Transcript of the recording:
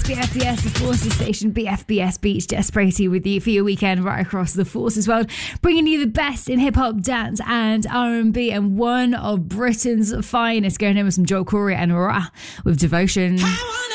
BFBS, the Forces station, BFBS Beach, Jess Brady with you for your weekend right across the Forces world, bringing you the best in hip-hop, dance and R&B, and one of Britain's finest, going in with some Joel Corey and Ra with Devotion.